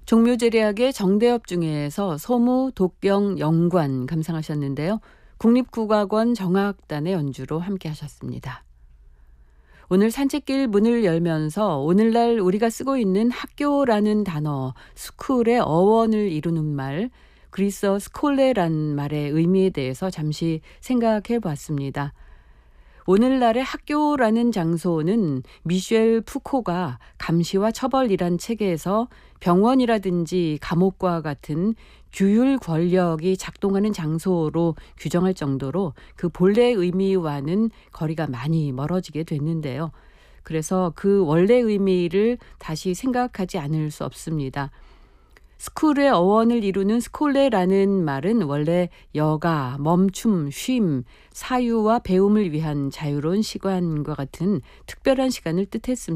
종묘제리학의 정대업 중에서 소무, 독경, 영관 감상하셨는데요. 국립국악원 정악단의 연주로 함께 하셨습니다. 오늘 산책길 문을 열면서 오늘날 우리가 쓰고 있는 학교라는 단어, 스쿨의 어원을 이루는 말, 그리스어 스콜레란 말의 의미에 대해서 잠시 생각해 봤습니다. 오늘날의 학교라는 장소는 미셸 푸코가 감시와 처벌이란 책에서 병원이라든지 감옥과 같은 규율 권력이 작동하는 장소로 규정할 정도로 그 본래 의미와는 거리가 많이 멀어지게 됐는데요. 그래서 그 원래 의미를 다시 생각하지 않을 수 없습니다. 스쿨의 어원을 이루는 스콜레라는 말은 원래 여가, 멈춤, 쉼, 사유와 배움을 위한 자유로운 시간과 같은 특별한 시간을 뜻했습니다.